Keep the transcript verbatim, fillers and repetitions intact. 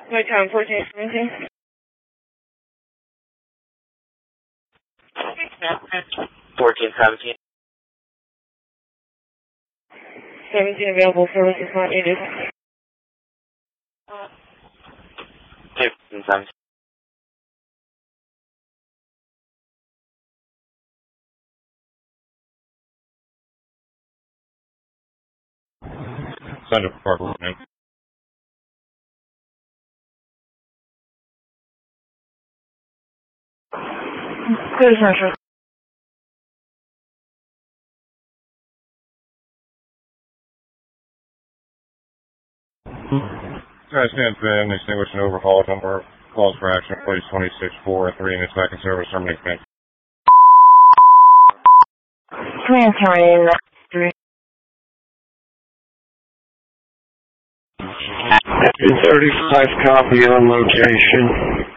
My time, fourteen seventeen. fourteen seventeen. seventeen available, service is not needed. fifteen seventeen. Send a park opening. Good central. Guys, stands been extinguished and overhauled. Number calls for action, please twenty-six four three in its back in service. Terminate command. Transferring three. thirty-five copy on location.